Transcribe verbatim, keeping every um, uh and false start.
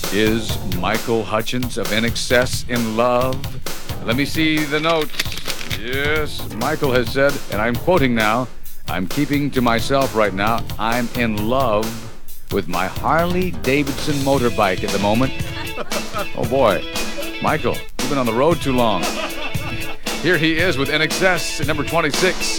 Is Michael Hutchence of I N X S in love? Let me see the notes. Yes, Michael has said, and I'm quoting now, I'm keeping to myself right now, I'm in love with my Harley Davidson motorbike at the moment. Oh boy, Michael, you've been on the road too long. Here he is with I N X S at number twenty-six.